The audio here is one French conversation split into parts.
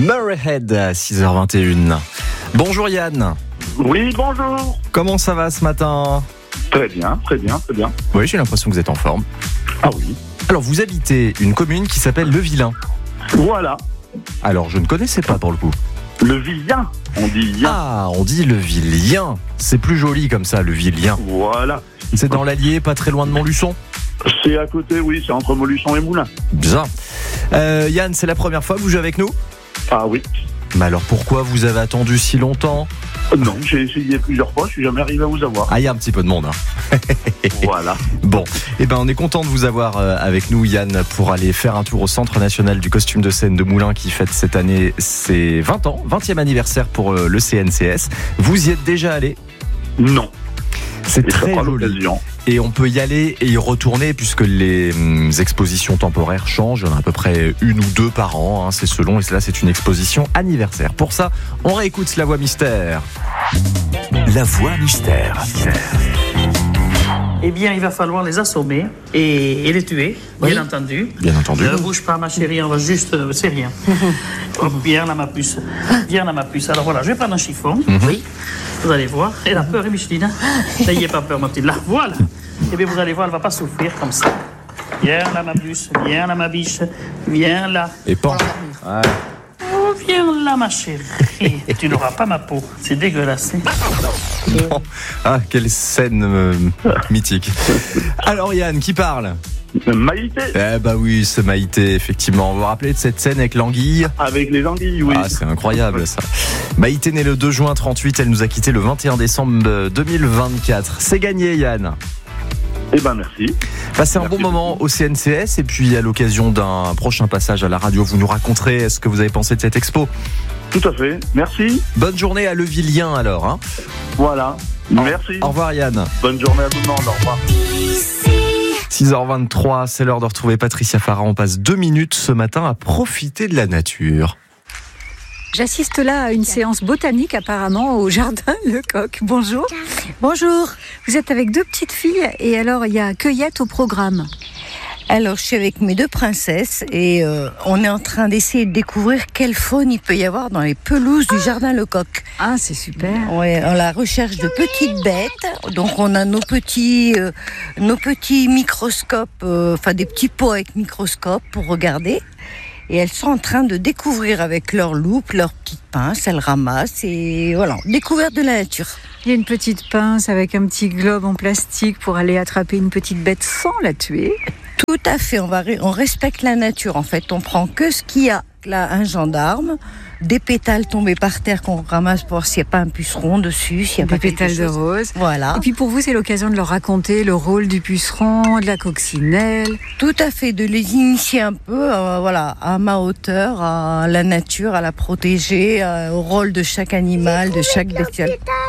Murrayhead à 6h21. Bonjour Yann. Oui, bonjour. Comment ça va ce matin ? Très bien. Oui, j'ai l'impression que vous êtes en forme. Ah oui. Alors, vous habitez une commune qui s'appelle Le Vilain. Voilà. Alors, je ne connaissais pas pour le coup. Le Vilain, on dit Yen. Ah, on dit Le Vilien. C'est plus joli comme ça, Le Vilien. Voilà. C'est dans l'Allier, pas très loin de Montluçon. C'est à côté, oui, c'est entre Montluçon et Moulins. Bien. Yann, c'est la première fois que vous jouez avec nous ? Ah oui. Mais alors, pourquoi vous avez attendu si longtemps ? Non, j'ai essayé plusieurs fois, je suis jamais arrivé à vous avoir. Ah, il y a un petit peu de monde, hein. Voilà. Bon, on est content de vous avoir avec nous, Yann, pour aller faire un tour au Centre national du costume de scène de Moulins qui fête cette année ses 20 ans, 20e anniversaire pour le CNCS. Vous y êtes déjà allé ? Non. C'est Et ça très fera joli. l'occasion. Et on peut y aller et y retourner puisque les expositions temporaires changent. Il y en a à peu près une ou deux par an, hein, c'est selon. Et là, c'est une exposition anniversaire. Pour ça, on réécoute La Voix Mystère. La Voix Mystère. Eh bien, il va falloir les assommer et les tuer, bien entendu. Bien entendu. Ne bouge pas, ma chérie, on va juste... c'est rien. Hop, viens là, ma puce. Viens là, ma puce. Alors voilà, je vais prendre un chiffon. Oui. Vous allez voir. Elle a peur, hein, Micheline. N'ayez pas peur, ma petite. Là, voilà. Eh bien, vous allez voir, elle ne va pas souffrir comme ça. Viens là, ma puce. Viens là, ma biche. Viens là. Et pan. Ouais. Oh, viens là, ma chérie. Tu n'auras pas ma peau. C'est dégueulasse. Bon. Ah, quelle scène mythique. Alors Yann, qui parle ? Maïté. Eh bah oui, c'est Maïté, effectivement. Vous vous rappelez de cette scène avec l'anguille ? Avec les anguilles, oui. Ah, c'est incroyable ça. Maïté née le 2 juin 38, elle nous a quitté le 21 décembre 2024. C'est gagné Yann. Eh ben merci. Passez un Merci bon moment au CNCS et puis à l'occasion d'un prochain passage à la radio, vous nous raconterez ce que vous avez pensé de cette expo. Tout à fait. Merci. Bonne journée à Le Vilien alors. Hein. Voilà. Merci. Au revoir Yann. Bonne journée à tout le monde. Au revoir. 6h23, c'est l'heure de retrouver Patricia Farah. On passe 2 minutes ce matin à profiter de la nature. J'assiste là à une séance botanique apparemment au jardin Lecoq. Bonjour. Bonjour. Vous êtes avec 2 petites filles et alors il y a cueillette au programme. Alors, je suis avec mes 2 princesses et on est en train d'essayer de découvrir quelle faune il peut y avoir dans les pelouses du jardin Lecoq. Ah, c'est super. Ouais, on la recherche de petites bêtes. Donc, on a nos petits microscopes, des petits pots avec microscope pour regarder. Et elles sont en train de découvrir avec leur loupe, leurs petites pinces, elles ramassent et voilà, découverte de la nature. Il y a une petite pince avec un petit globe en plastique pour aller attraper une petite bête sans la tuer. Tout à fait, on respecte la nature en fait. On prend que ce qu'il y a. Là, un gendarme, des pétales tombés par terre qu'on ramasse pour voir s'il n'y a pas un puceron dessus, s'il y a Des pas quelque pétales de chose. rose. Voilà. Et puis pour vous, c'est l'occasion de leur raconter le rôle du puceron, de la coccinelle. Tout à fait, de les initier un peu à ma hauteur, à la nature, à la protéger, au rôle de chaque animal, de chaque bestiole.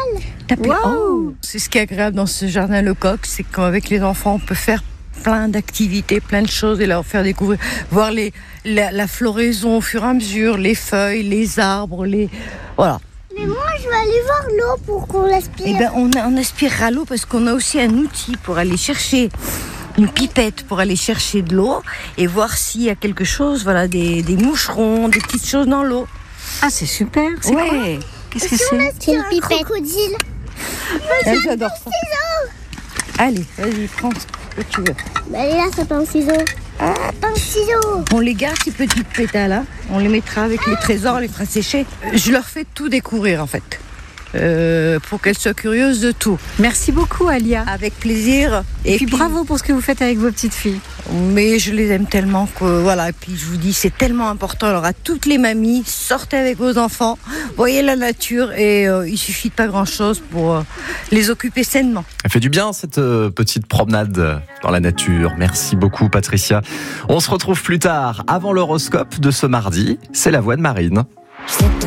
Oh, c'est ce qui est agréable dans ce jardin Lecoq, c'est qu'avec les enfants, on peut faire plein d'activités, plein de choses et leur faire découvrir, voir la floraison au fur et à mesure, les feuilles, les arbres, voilà. Mais moi, je vais aller voir l'eau pour qu'on l'aspire. Eh bien, on aspirera l'eau parce qu'on a aussi un outil pour aller chercher, une pipette pour aller chercher de l'eau et voir s'il y a quelque chose, des moucherons, des petites choses dans l'eau. Ah, c'est super. C'est quoi ? Qu'est-ce que c'est ? C'est une pipette. Crocodile. J'adore ça. Allez, vas-y, prends ce que tu veux. Bah, là, ça pince ciseaux. Pince ciseaux. On les garde, ces petites pétales, hein. On les mettra avec les trésors, on les fera sécher. Je leur fais tout découvrir, en fait. Pour qu'elles soient curieuses de tout. Merci beaucoup, Alia. Avec plaisir. Et puis bravo pour ce que vous faites avec vos petites filles. Mais je les aime tellement que voilà. Et puis je vous dis, c'est tellement important. Alors à toutes les mamies, sortez avec vos enfants, voyez la nature et il suffit de pas grand-chose pour les occuper sainement. Elle fait du bien cette petite promenade dans la nature. Merci beaucoup Patricia. On se retrouve plus tard avant l'horoscope de ce mardi. C'est la voix de Marine.